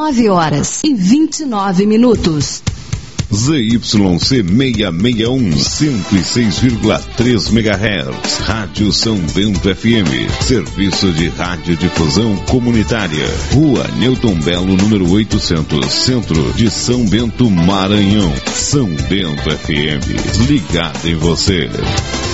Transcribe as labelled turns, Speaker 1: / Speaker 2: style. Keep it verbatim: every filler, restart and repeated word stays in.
Speaker 1: nove horas e vinte e nove minutos.
Speaker 2: Z Y C seiscentos e sessenta e um, cento e seis vírgula três megahertz, Rádio São Bento F M, serviço de radiodifusão comunitária, Rua Newton Belo, número oitocentos, Centro de São Bento, Maranhão. São Bento F M, ligado em você.